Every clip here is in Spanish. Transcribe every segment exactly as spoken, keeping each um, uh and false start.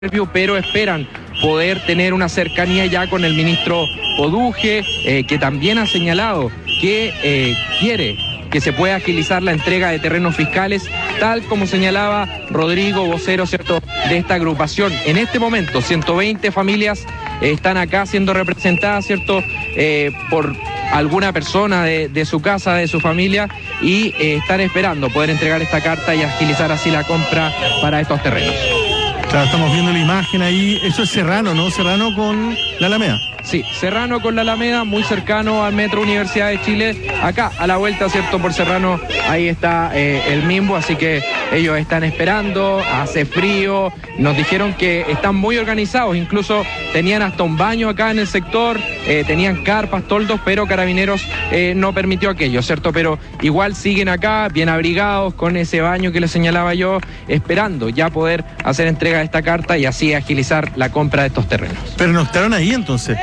pero esperan poder tener una cercanía ya con el ministro Poduje, eh, que también ha señalado que eh, quiere que se pueda agilizar la entrega de terrenos fiscales, tal como señalaba Rodrigo, vocero, ¿cierto?, de esta agrupación. En este momento, ciento veinte familias eh, están acá siendo representadas, ¿cierto?, eh, por alguna persona de, de su casa, de su familia, y eh, están esperando poder entregar esta carta y agilizar así la compra para estos terrenos. Claro, estamos viendo la imagen ahí. Eso es Serrano, ¿no? Serrano con la Alameda. Sí, Serrano con la Alameda, muy cercano al Metro Universidad de Chile. Acá, a la vuelta, ¿cierto?, por Serrano, ahí está eh, el Mimbo, así que ellos están esperando, hace frío. Nos dijeron que están muy organizados, incluso tenían hasta un baño acá en el sector, eh, tenían carpas, toldos, pero Carabineros eh, no permitió aquello, ¿cierto? Pero igual siguen acá, bien abrigados, con ese baño que les señalaba yo, esperando ya poder hacer entrega de esta carta y así agilizar la compra de estos terrenos. Pernoctaron ahí entonces.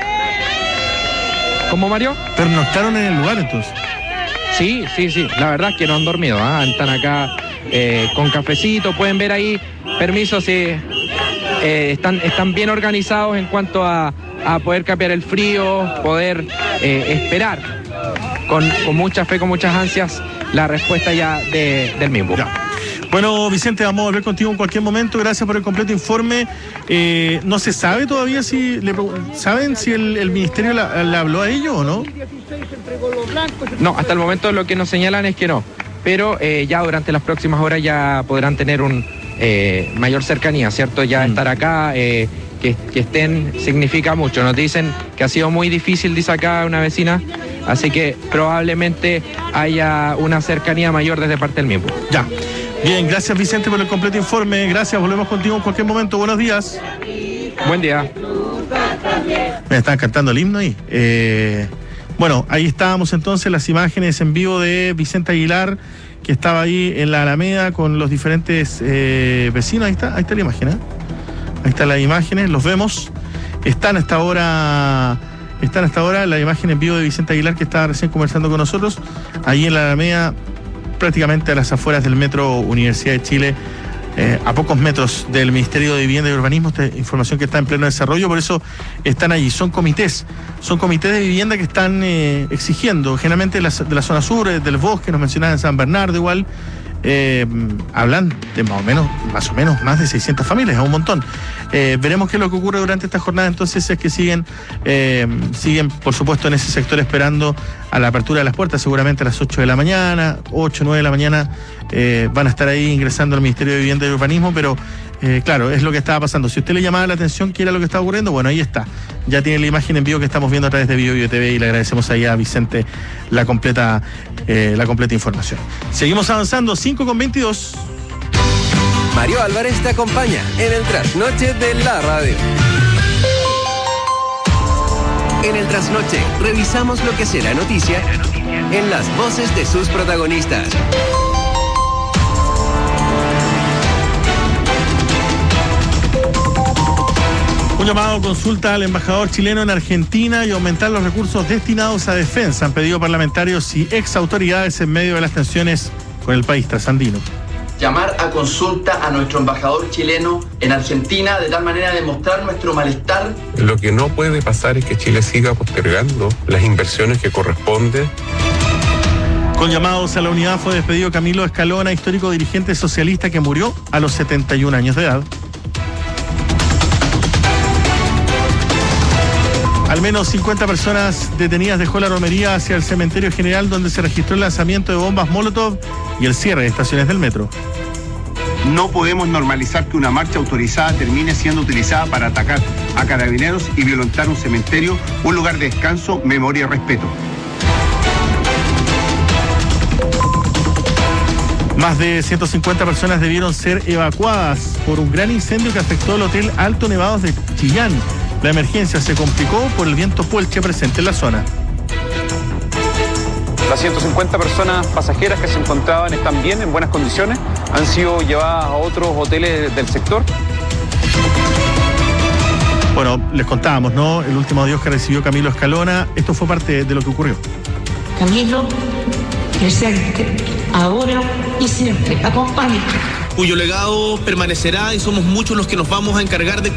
¿Cómo, Mario? Pernoctaron en el lugar entonces. Sí, sí, sí, la verdad es que no han dormido, ¿eh? Están acá eh, con cafecito, pueden ver ahí, permiso, sí, eh, están, están bien organizados en cuanto a, a poder capear el frío, poder eh, esperar con, con mucha fe, con muchas ansias, la respuesta ya de, del mismo. Ya. Bueno, Vicente, vamos a volver contigo en cualquier momento. Gracias por el completo informe. Eh, no se sabe todavía si le saben si el, el ministerio le la habló a ellos o no. No, hasta el momento lo que nos señalan es que no, pero eh, ya durante las próximas horas ya podrán tener un eh, mayor cercanía, ¿cierto? Ya mm. estar acá, eh, que, que estén, significa mucho. Nos dicen que ha sido muy difícil, dice acá una vecina, así que probablemente haya una cercanía mayor desde parte del mismo. Ya. Bien, gracias Vicente por el completo informe. Gracias, volvemos contigo en cualquier momento. Buenos días. Buen día. Me están cantando el himno ahí. Eh, bueno, ahí estábamos entonces, las imágenes en vivo de Vicente Aguilar, que estaba ahí en la Alameda con los diferentes eh, vecinos. Ahí está, ahí está la imagen, ¿eh? Ahí están las imágenes, los vemos. Están hasta ahora, están hasta ahora la imagen en vivo de Vicente Aguilar, que estaba recién conversando con nosotros, ahí en la Alameda, prácticamente a las afueras del Metro Universidad de Chile, eh, a pocos metros del Ministerio de Vivienda y Urbanismo. Esta información que está en pleno desarrollo, por eso están allí. Son comités, son comités de vivienda que están eh, exigiendo, generalmente de la, de la zona sur, del bosque, nos mencionaban en San Bernardo igual, eh, hablan de más o menos, más o menos más de seiscientas familias, es un montón. Eh, veremos qué es lo que ocurre durante esta jornada. Entonces es que siguen, eh, siguen por supuesto en ese sector esperando a la apertura de las puertas, seguramente a las ocho de la mañana, ocho, nueve de la mañana, eh, van a estar ahí ingresando al Ministerio de Vivienda y Urbanismo, pero eh, claro, es lo que estaba pasando. Si usted le llamaba la atención qué era lo que estaba ocurriendo, bueno, ahí está. Ya tiene la imagen en vivo que estamos viendo a través de Bio Bio T V y le agradecemos ahí a Vicente la completa, eh, la completa información. Seguimos avanzando, cinco con veintidós. Mario Álvarez te acompaña en el Trasnoche de la Radio. En el Trasnoche revisamos lo que será noticia en las voces de sus protagonistas. Un llamado consulta al embajador chileno en Argentina y aumentar los recursos destinados a defensa, han pedido parlamentarios y ex autoridades en medio de las tensiones con el país trasandino. Llamar a consulta a nuestro embajador chileno en Argentina, de tal manera de mostrar nuestro malestar. Lo que no puede pasar es que Chile siga postergando las inversiones que corresponden. Con llamados a la unidad fue despedido Camilo Escalona, histórico dirigente socialista que murió a los setenta y un años de edad. Al menos cincuenta personas detenidas dejó la romería hacia el cementerio general, donde se registró el lanzamiento de bombas Molotov y el cierre de estaciones del metro. No podemos normalizar que una marcha autorizada termine siendo utilizada para atacar a carabineros y violentar un cementerio, un lugar de descanso, memoria y respeto. Más de ciento cincuenta personas debieron ser evacuadas por un gran incendio que afectó el Hotel Alto Nevados de Chillán. La emergencia se complicó por el viento puelche presente en la zona. Las ciento cincuenta personas pasajeras que se encontraban están bien, en buenas condiciones. Han sido llevadas a otros hoteles del sector. Bueno, les contábamos, ¿no? El último adiós que recibió Camilo Escalona. Esto fue parte de lo que ocurrió. Camilo, presente, ahora y siempre. Acompáñame. cuyo legado permanecerá y somos muchos los que nos vamos a encargar de